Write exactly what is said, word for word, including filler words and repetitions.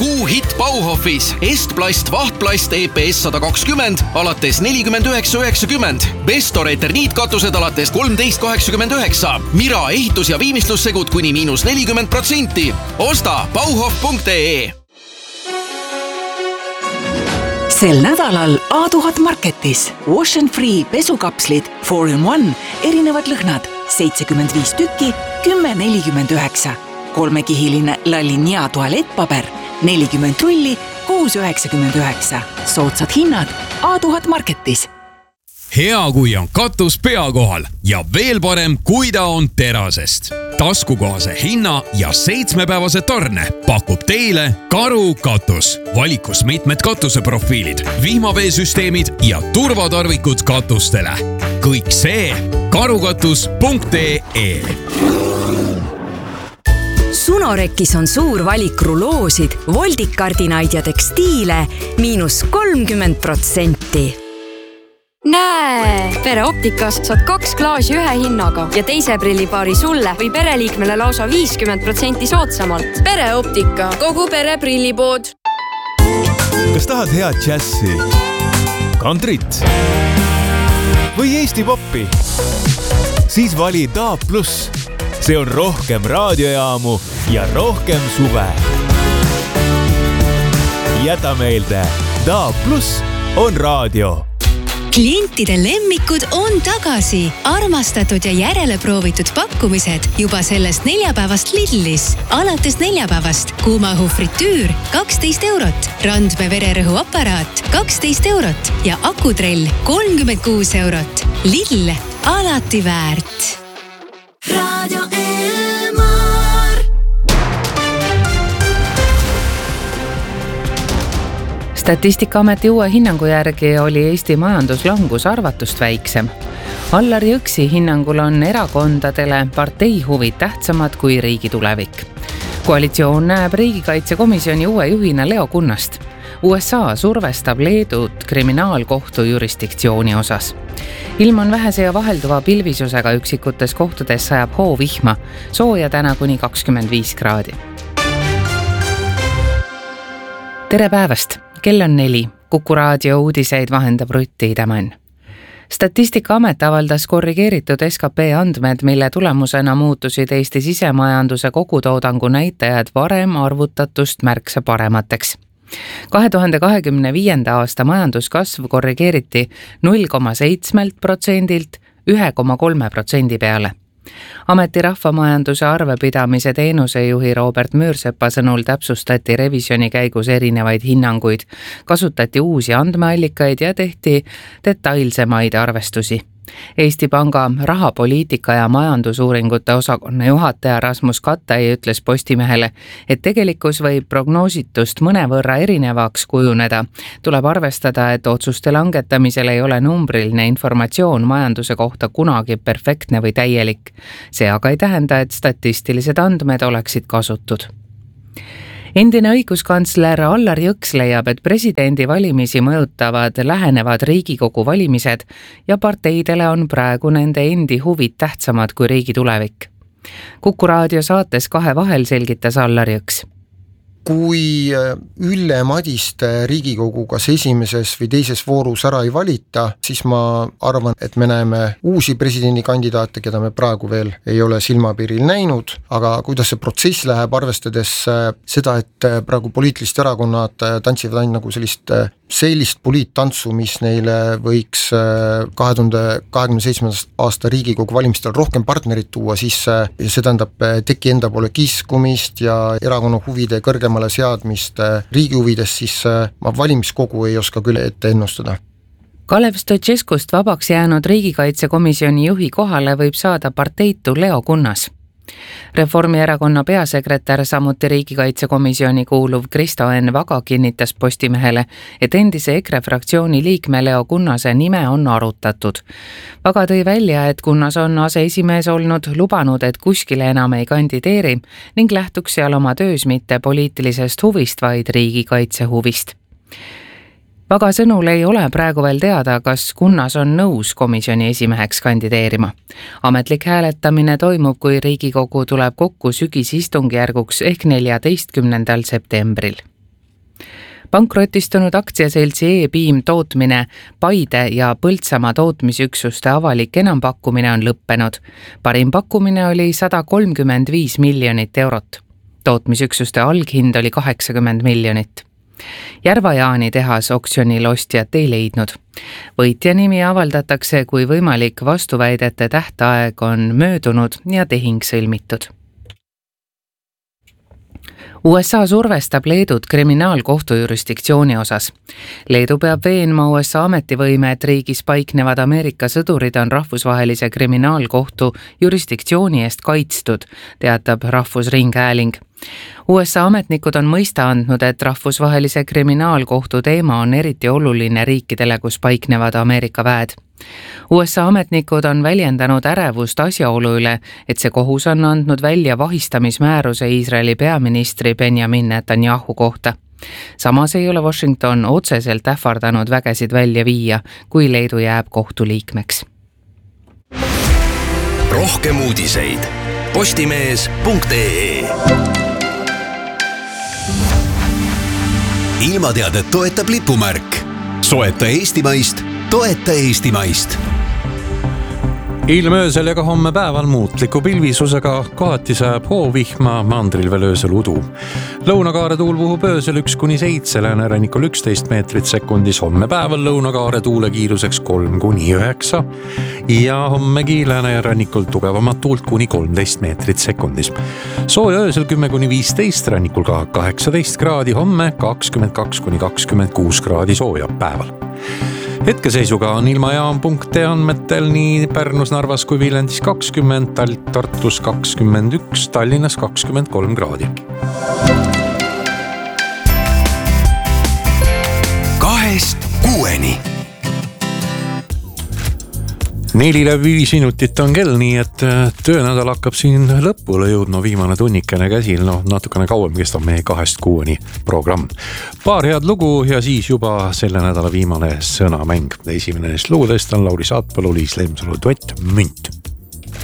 kuu hitt Bauhofis. Estplast vahtplast E P S sada kakskümmend alates nelikümmend üheksa üheksakümmend. Bestor eterniitkatused alates kolmteist kaheksakümmend üheksa. Mira ehitus- ja viimistlussegud kuni miinus nelikümmend protsenti. Osta bauhof punkt ee. Sel nädalal A tuhat Marketis Wash and Free pesukapslid four in one, erinevad lõhnad, seitsekümmend viis tükki, kümme nelikümmend üheksa. Kolmekihiline Lalinia tualettpaber, nelikümmend rulli, kuus üheksakümmend üheksa. Soodsad hinnad A tuhat Marketis. Hea, kui on katus pea kohal ja veel parem, kui ta on terasest. Taskukohase hinna ja seitsmepäevase tarne pakub teile Karu katus. Valikus mitmed katuseprofiilid, vihmaveesüsteemid ja turvatarvikud katustele. Kõik see karukatus punkt ee. Sunorekis on suur valik ruloosid, voldikardinaid ja tekstiile miinus kolmkümmend protsenti. Näe! Pereoptikas saad kaks klaasi ühe hinnaga ja teise prillipaari sulle või pereliikmele lausa viiskümmend protsenti soodsamalt. Pereoptika, kogu pere prillipood. Kas tahad head džässi, kantrit või Eesti poppi? Siis vali D A B plus. See on rohkem raadiojaamu ja rohkem suve. Jäta meelde, D A B plus on raadio. Klientide lemmikud on tagasi. Armastatud ja järele proovitud pakkumised juba sellest neljapäevast Lidlis. Alates neljapäevast kuumaõhu fritüür kaksteist eurot, Randme vererõhu aparaat kaksteist eurot ja akutrell kolmkümmend kuus eurot. Lidl, alati väärt. Radio Elmar. Statistikaameti uue hinnangu järgi oli Eesti majanduslangus arvatust väiksem. Allar Jõksi hinnangul on erakondadele partei huvid tähtsamad kui riigi tulevik. Koalitsioon näeb riigikaitsekomisjoni uue juhina Leo Kunnast. U S A survestab Leedut kriminaalkohtu jurisdiktsiooni osas. Ilm on vähese ja vahelduva pilvisusega, üksikutes kohtades sajab hoovihma, sooja täna kuni kakskümmend viis kraadi. Tere päevast! Kell on neli. Kuku raadio uudiseid vahendab Rutti Tämän. Statistikaamet avaldas korrigeeritud S K P andmed, mille tulemusena muutusid Eesti sisemajanduse kogutoodangu näitajad varem arvutatust märksa paremateks. kahe tuhande kahekümne viienda aasta majanduskasv korrigeeriti null koma seitse protsendilt üks koma kolm protsendi peale. Ameti rahvamajanduse arvepidamise teenusejuhi Robert Müürsepa sõnul täpsustati revisjoni käigus erinevaid hinnanguid, kasutati uusi andmeallikaid ja tehti detailsemaid arvestusi. Eesti Panga rahapoliitika ja majandusuuringute osakonna juhataja Rasmus Kattai ütles Postimehele, et tegelikkus võib prognoositust mõnevõrra erinevaks kujuneda. Tuleb arvestada, et otsuste langetamisel ei ole numbriline informatsioon majanduse kohta kunagi perfektne või täielik. See aga ei tähenda, et statistilised andmed oleksid kasutud. Endine õiguskantsler Allar Jõks leiab, et presidendi valimisi mõjutavad lähenevad Riigikogu valimised ja parteidele on praegu nende endi huvid tähtsamad kui riigi tulevik. Kuku raadio saates Kahe vahel selgitas Allar Jõks. Kui Ülle Madiste Riigikogu kas esimeses või teises voorus ära ei valita, siis ma arvan, et me näeme uusi presidendikandidaate, keda me praegu veel ei ole silmapiiril näinud, aga kuidas see protsess läheb, arvestades seda, et praegu poliitilised erakonnad tantsivad ainult nagu sellist sellist poliittantsu, mis neile võiks kahe tuhande kahekümne seitsmenda aasta Riigikogu valimistel rohkem partnerit tuua, siis see tähendab teki enda poole kiskumist ja erakonna huvide kõrgemale seadmist riigi huvides, siis ma valimiskogu ei oska küll ette ennustada. Kalev Stoiceskust vabaks jäänud riigikaitsekomisjoni juhi kohale võib saada parteitu Leo Kunnas. Reformierakonna peasekretär, samuti riigikaitsekomisjoni kuuluv Kristo Enn Vaga kinnitas Postimehele, et endise EKRE fraktsiooni liikme Leo Kunnase nime on arutatud. Vaga tõi välja, et Kunnas on aseesimees olnud, lubanud, et kuskile enam ei kandideeri ning lähtuks seal oma töös mitte poliitilisest huvist, vaid riigikaitse huvist. Vaga sõnul ei ole praegu veel teada, kas Kunnas on nõus komisjoni esimeheks kandideerima. Ametlik hääletamine toimub, kui Riigikogu tuleb kokku sügisistungjärguks ehk neljateistkümnendal septembril. Pankrotistunud aktsiaseltsi E-Beam tootmine Paide ja Põltsamaa tootmisüksuste avalik enampakkumine on lõppenud. Parim pakkumine oli sada kolmkümmend viis miljonit eurot. Tootmisüksuste alghind oli kaheksakümmend miljonit. Järva-Jaani tehas oksjonil ostjat ei leidnud. Võitja nimi avaldatakse, kui võimalik vastuväidete tähtaeg on möödunud ja tehing sõlmitud. U S A survestab Leedut kriminaalkohtu jurisdiktsiooni osas. Leedu peab veenma U S A ametivõime, et riigis paiknevad Ameerika sõdurid on rahvusvahelise kriminaalkohtu jurisdiktsiooni eest kaitstud, teatab Rahvusringhääling. U S A ametnikud on mõista andnud, et rahvusvahelise kriminaalkohtu teema on eriti oluline riikidele, kus paiknevad Ameerika väed. U S A ametnikud on väljendanud ärevust asjaolu üle, et see kohus on andnud välja vahistamismääruse Iisraeli peaministri Benjamin Netanyahu kohta. Samas ei ole Washington otseselt ähvardanud vägesid välja viia, kui Leedu jääb kohtu liikmeks. Rohkem uudiseid postimees punkt ee. Ilmateadet toetab lipumärk. Soeta eestimaist, toeta eestimaist. Ilm öösel ja ka homme päeval muutliku pilvisusega, kohati sajab hoovihma, mandril veel öösel udu. Lõunakaare tuul puhub öösel üks kuni seitse, läänerannikul üksteist meetrit sekundis, homme päeval lõunakaare tuule kiiruseks kolm kuni üheksa ja hommegi läänerannikul tugevamat tuult kuni kolmteist meetrit sekundis. Sooja öösel kümme kuni viisteist, rannikul ka kaheksateist kraadi, homme kakskümmend kaks kuni kakskümmend kuus kraadi sooja päeval. Hetkeseisuga on ilmajaam punkt ee andmetel nii Pärnus, Narvas kui Viljandis kakskümmend, Tartus kakskümmend üks, Tallinnas kakskümmend kolm kraadi. Kahest kuueni. Neli läbi viis minutit on kell, nii et töönädal hakkab siin lõpule jõudma, viimane tunnikene käsil, no natukene kauem kestab meie kahest kuueni programm. Paar head lugu ja siis juba selle nädala viimane sõnamäng. Esimene neist lugudest on Lauri Saatpalu, Liis Lemsalu duett Münt.